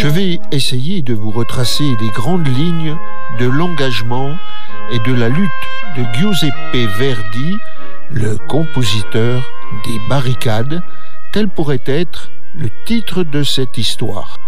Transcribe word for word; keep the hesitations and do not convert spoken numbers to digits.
Je vais essayer de vous retracer les grandes lignes de l'engagement et de la lutte de Giuseppe Verdi, le compositeur des barricades, tel pourrait être le titre de cette histoire.